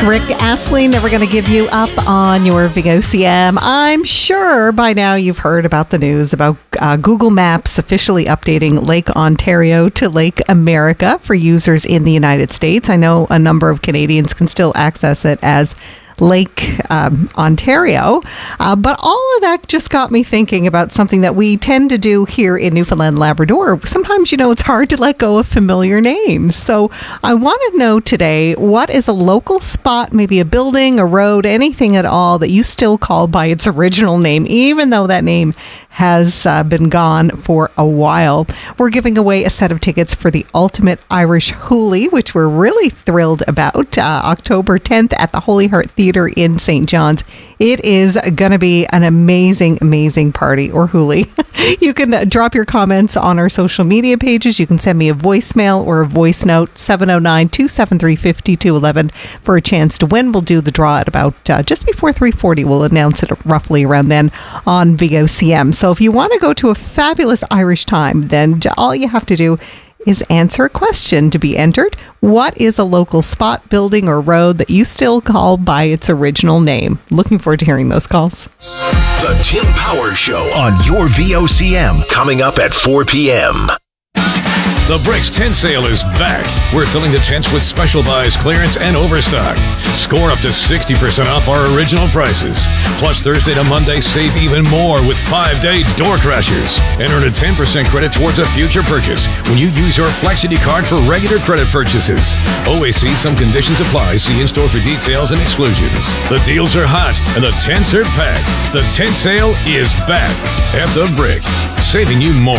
Rick Astley, Never Gonna Give You Up on your VOCM. I'm sure by now you've heard about the news about Google Maps officially updating Lake Ontario to Lake America for users in the United States. I know a number of Canadians can still access it as Lake Ontario. But all of that just got me thinking about something that we tend to do here in Newfoundland, Labrador. Sometimes, it's hard to let go of familiar names. So I want to know today, what is a local spot, maybe a building, a road, anything at all that you still call by its original name, even though that name has been gone for a while. We're giving away a set of tickets for the Ultimate Irish Hoolie, which we're really thrilled about, October 10th at the Holy Heart Theatre in St. John's. It is going to be an amazing, amazing party, or hoolie. You can drop your comments on our social media pages. You can send me a voicemail or a voice note, 709-273-5211 for a chance to win. We'll do the draw at about just before 3:40. We'll announce it roughly around then on VOCM. So if you want to go to a fabulous Irish time, then all you have to do is answer a question to be entered. What is a local spot, building, or road that you still call by its original name? Looking forward to hearing those calls. The Tim Power Show on your VOCM, coming up at 4 p.m. The Bricks Tent Sale is back. We're filling the tents with special buys, clearance, and overstock. Score up to 60% off our original prices. Plus, Thursday to Monday, save even more with 5-day door crashers. And earn a 10% credit towards a future purchase when you use your Flexity card for regular credit purchases. Always see some conditions apply. See in-store for details and exclusions. The deals are hot and the tents are packed. The tent sale is back at the Brick, saving you more.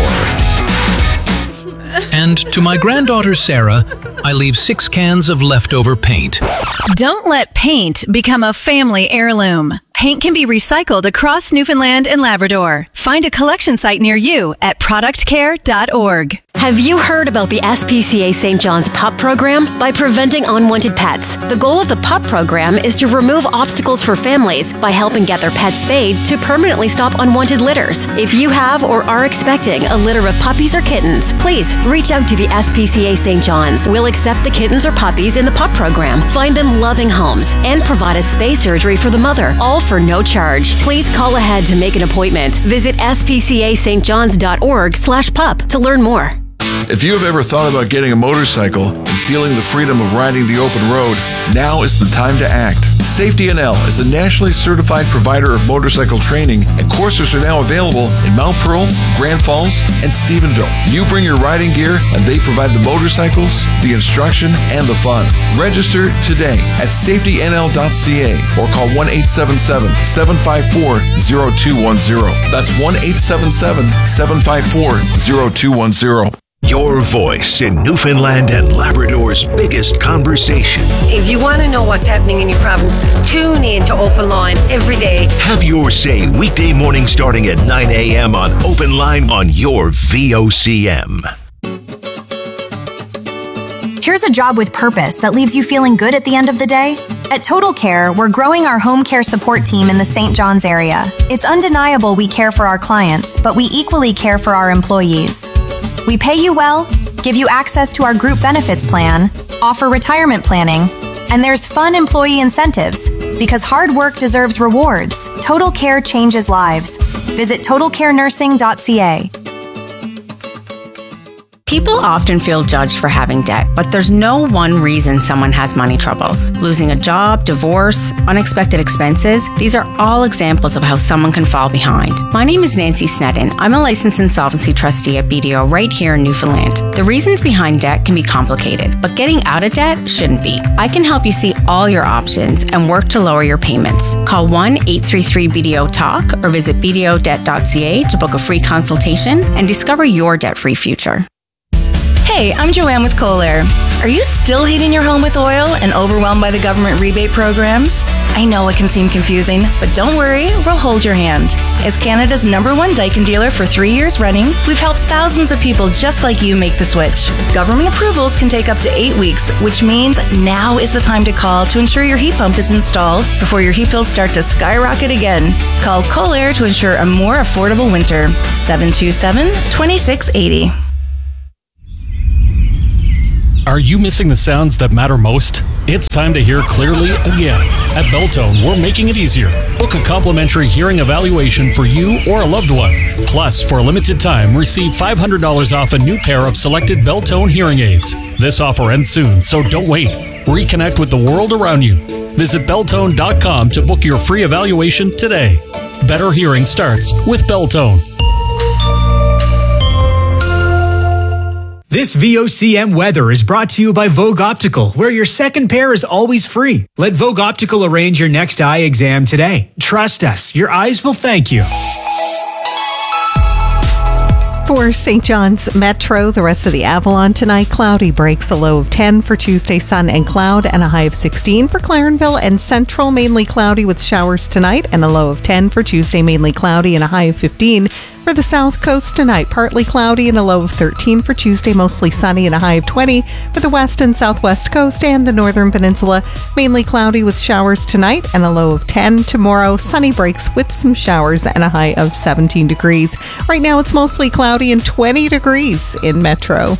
And to my granddaughter Sarah, I leave 6 cans of leftover paint. Don't let paint become a family heirloom. Paint can be recycled across Newfoundland and Labrador. Find a collection site near you at productcare.org. Have you heard about the SPCA St. John's PUP program? By preventing unwanted pets. The goal of the PUP program is to remove obstacles for families by helping get their pets spayed to permanently stop unwanted litters. If you have or are expecting a litter of puppies or kittens, please reach out to the SPCA St. John's. We'll accept the kittens or puppies in the PUP program, find them loving homes, and provide a spay surgery for the mother, all for no charge. Please call ahead to make an appointment. Visit spcastjohns.org/pup to learn more. If you have ever thought about getting a motorcycle and feeling the freedom of riding the open road, now is the time to act. Safety NL is a nationally certified provider of motorcycle training, and courses are now available in Mount Pearl, Grand Falls, and Stephenville. You bring your riding gear, and they provide the motorcycles, the instruction, and the fun. Register today at safetynl.ca or call 1-877-754-0210. That's 1-877-754-0210. Your voice in Newfoundland and Labrador's biggest conversation. If you want to know what's happening in your province, tune in to Open Line every day. Have your say weekday morning starting at 9 a.m. on Open Line on your VOCM. Here's a job with purpose that leaves you feeling good at the end of the day. At Total Care, we're growing our home care support team in the St. John's area. It's undeniable we care for our clients, but we equally care for our employees. We pay you well, give you access to our group benefits plan, offer retirement planning, and there's fun employee incentives because hard work deserves rewards. Total Care changes lives. Visit totalcarenursing.ca. People often feel judged for having debt, but there's no one reason someone has money troubles. Losing a job, divorce, unexpected expenses, these are all examples of how someone can fall behind. My name is Nancy Sneddon. I'm a licensed insolvency trustee at BDO right here in Newfoundland. The reasons behind debt can be complicated, but getting out of debt shouldn't be. I can help you see all your options and work to lower your payments. Call 1-833-BDO-TALK or visit bdodebt.ca to book a free consultation and discover your debt-free future. Hey, I'm Joanne with Kohler. Are you still heating your home with oil and overwhelmed by the government rebate programs? I know it can seem confusing, but don't worry, we'll hold your hand. As Canada's #1 Daikin dealer for 3 years running, we've helped thousands of people just like you make the switch. Government approvals can take up to 8 weeks, which means now is the time to call to ensure your heat pump is installed before your heat bills start to skyrocket again. Call Kohler to ensure a more affordable winter. 727-2680. Are you missing the sounds that matter most? It's time to hear clearly again. At Beltone, we're making it easier. Book a complimentary hearing evaluation for you or a loved one. Plus, for a limited time, receive $500 off a new pair of selected Beltone hearing aids. This offer ends soon, so don't wait. Reconnect with the world around you. Visit Beltone.com to book your free evaluation today. Better hearing starts with Beltone. This VOCM weather is brought to you by Vogue Optical, where your second pair is always free. Let Vogue Optical arrange your next eye exam today. Trust us, your eyes will thank you. For St. John's Metro, the rest of the Avalon tonight, cloudy breaks, a low of 10 for Tuesday, sun and cloud, and a high of 16 for Clarenville and Central, mainly cloudy with showers tonight, and a low of 10 for Tuesday, mainly cloudy, and a high of 15 for the South Coast tonight, partly cloudy and a low of 13 for Tuesday, mostly sunny and a high of 20 for the West and Southwest Coast and the Northern Peninsula, mainly cloudy with showers tonight and a low of 10 tomorrow, sunny breaks with some showers and a high of 17 degrees. Right now it's mostly cloudy and 20 degrees in Metro.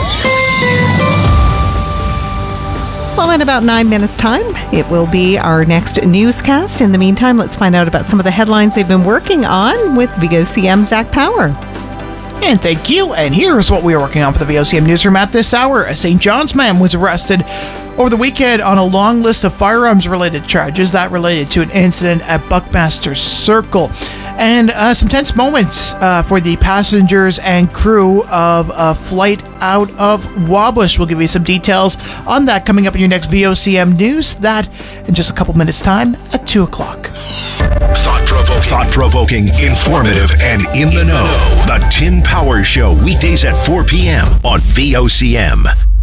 Well, in about 9 minutes' time, it will be our next newscast. In the meantime, let's find out about some of the headlines they've been working on with VOCM's Zach Power. And thank you. And here's what we are working on for the VOCM newsroom at this hour. A St. John's man was arrested over the weekend on a long list of firearms-related charges that related to an incident at Buckmaster Circle. And some tense moments for the passengers and crew of a flight out of Wabush. We'll give you some details on that coming up in your next VOCM news. That in just a couple minutes' time at 2 o'clock. Thought-provoking, informative, and in the know. The Tim Power Show, weekdays at 4 p.m. on VOCM.